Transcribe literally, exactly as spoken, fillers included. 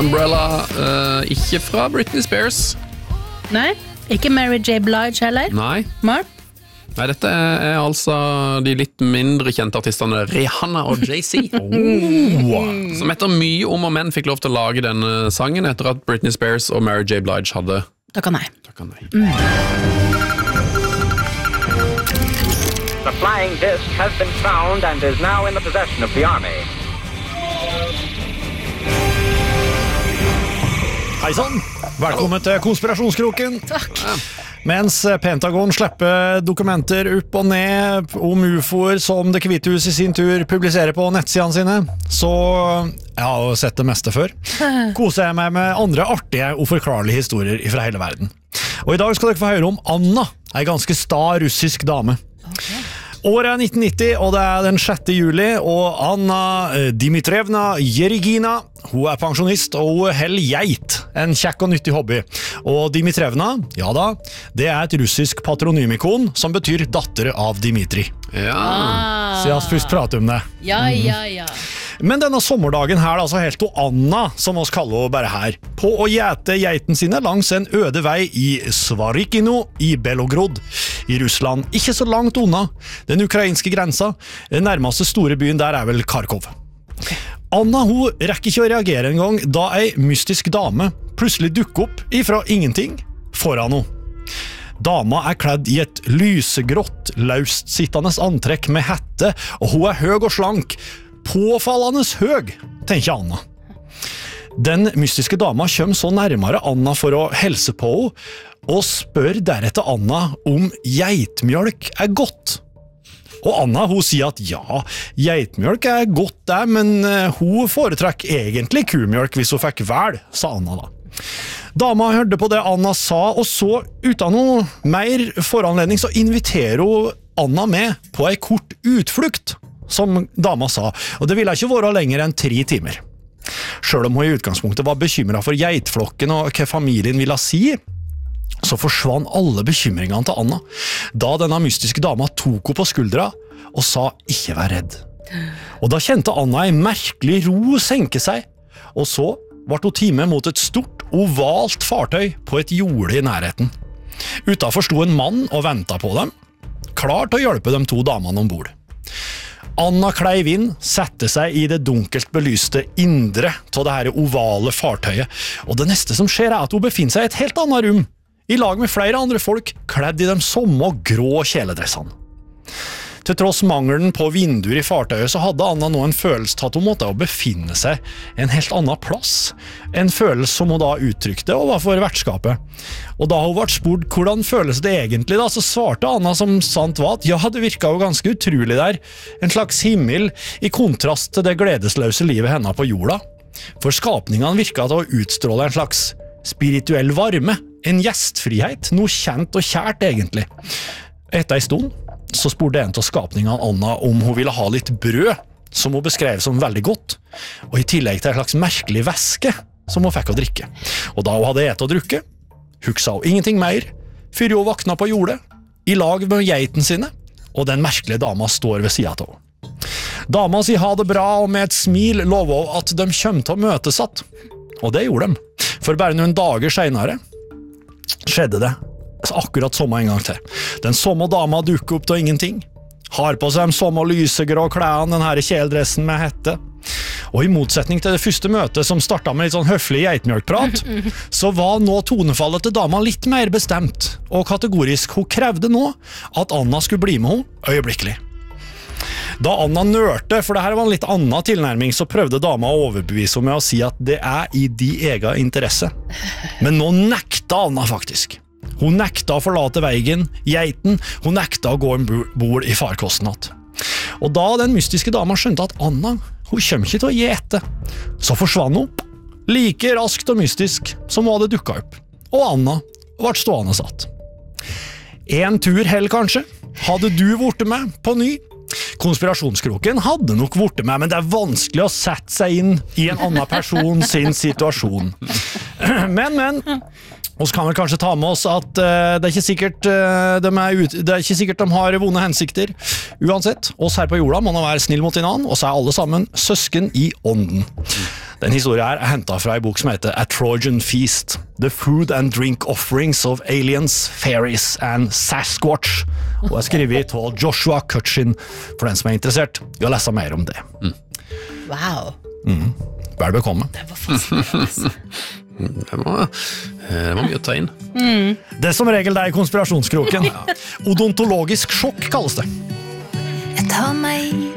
Umbrella, uh, ikke fra Britney Spears. Nei, ikke Mary J. Blige heller. Nei. Nei. Nei, dette er, er altså de litt mindre kjente artistene Rihanna og Jay-Z. Oh. Som etter mye om og men fikk lov til å lage denne sangen etter at Britney Spears og Mary J. Blige hadde Takk nei. Takk nei. Mm. The flying disc has been found and is now in the possession of the army. Hei sann, velkommen til Konspirasjonskroken. Takk. Mens Pentagon slipper dokumenter opp og ned om U F O'er som Det hvite hus i sin tur publiserer på nettsidene sine, så jeg har sett det meste før. Koser jeg meg med andre artige og forklarlige historier fra hele verden. Og i dag skal dere få høre om Anna, en ganske sta russisk dame. Okay. Året er nitten nitti, og det er den sjette juli, og Anna Dimitrievna Jerigina, hun er pensjonist, og hun heller geit, en kjekk og nyttig hobby. Og Dimitrievna, ja da, det er et russisk patronymikon som betyr datter av Dimitri. Ja. Ah. Så jeg har først pratet om det. Ja, ja, ja. Men denne sommerdagen her er altså helt og Anna, som oss kaller henne bare her, på å gjete geiten sine langs en øde vei i Svarikino i Belogrod i Russland. Ikke så langt unna den ukrainske grensa. Den nærmeste store byen der er vel Kharkov. Anna hun rekker ikke å reagere en gang da ei mystisk dame plutselig dukker opp ifra ingenting foran henne. Dama er kledd i et lysegrått, laustsittende antrekk med hette, og hun er høy og slank. Påfallende høg, tenker Anna. Den mystiske dama kommer så nærmere Anna for å helse på henne, og spør deretter Anna om geitmjølk er godt. Og Anna hun sier at ja, geitmjølk er godt der, men hun foretrekker egentlig kumjølk hvis hun fikk vel, sa Anna da. Dama hørte på det Anna sa, og så uten noe mer foranledning så inviterer hun Anna med på en kort utflukt, som dama sa, og det ville ikke være lenger enn tre timer. Selv om hun i utgangspunktet var bekymret for geitflokken og hva familien ville si, så forsvann alle bekymringene til Anna, da denne mystiske dama tok henne på skuldra og sa ikke vær redd. Og da kjente Anna en merkelig ro senke seg, og så ble hun time mot et stort, ovalt fartøy på et jorde i nærheten. Utenfor sto en mann og ventet på dem, klar til å hjelpe de to damene ombord. Anna kleiv inn, sette seg i det dunkelt belyste indre til det her ovale fartøyet, og det neste som skjer er at hun befinner seg i et helt annet rom, i lag med flere andre folk, kledd i de samme grå kjeledressene. Til tross mangelen på vinduer i fartøyet, så hadde Anna nå en følelse til at hun måtte befinne seg en helt annen plass, en følelse som hun da uttrykte overfor vertskapet. Og da hun ble spurt hvordan føles det egentlig da, så svarte Anna som sant var at ja, det virket jo ganske utrolig der, en slags himmel i kontrast til det gledesløse livet henne på jorda. For skapningene virket til å utstråle en slags spirituell varme, en gjestfrihet, noe kjent og kjært egentlig. Etter en stund så spurte en av skapningene Anna om hun ville ha litt brød, som hun beskrev som veldig godt, og i tillegg til en slags merkelig væske som hun fikk å drikke. Og da hun hadde et og drukke, huksa hun ingenting mer, før hun vakna på jordet, i lag med geiten sine, og den merkelige dama står ved siden av henne. Dama sier ha det bra, og med et smil lover hun at de kommer til å møtes att. Og det gjorde de, for bare noen dager senere skjedde det akkurat samme en gang til. Den samme dama dukker opp til ingenting, har på seg de samme lysegrå klærne, den her kjeledressen med hette. Og i motsetning til det første møtet som startet med litt sånn høflig geitmjølkprat, så var nå tonefallet til dama litt mer bestemt og kategorisk. Hun krevde nå at Anna skulle bli med henne øyeblikkelig. Da Anna nørte, for det her var en litt annen tilnærming, så prøvde dama å overbevise henne med å si at det er i de egen interesse. Men nå nekta Anna faktisk. Hun nekta å forlate veien, geiten, hun nekta å gå en bord i farkosten att. Og da den mystiske dama skjønte at Anna, hun kommer ikke til å gjete, så forsvann hun, like raskt og mystisk som hun hadde dukket opp. Og Anna ble stående satt. En tur hell kanskje, hadde du vært med på ny? Konspirasjonskroken hadde nok vært med, men det er vanskelig å sette seg inn i en annen person sin situasjon. Men, men og så kan vi kanskje ta med oss at uh, det, er ikke sikkert, uh, de er ut, det er ikke sikkert de har vonde hensikter. Uansett, oss her på jorda må nå være snill mot hverandre, og så er alle sammen søsken i ånden. Den historien her er hentet fra en bok som heter A Trojan Feast, The Food and Drink Offerings of Aliens, Fairies and Sasquatch, og er skrevet av Joshua Cutchin, for den som er interessert i å lese mer om det. Mm. Wow. Mm. Vel bekomme. Det var fascinerende. Det var, det var mye å ta inn. Mm. Det er som regel det i konspirasjonskroken. Odontologisk sjokk kalles det. Jeg tar meg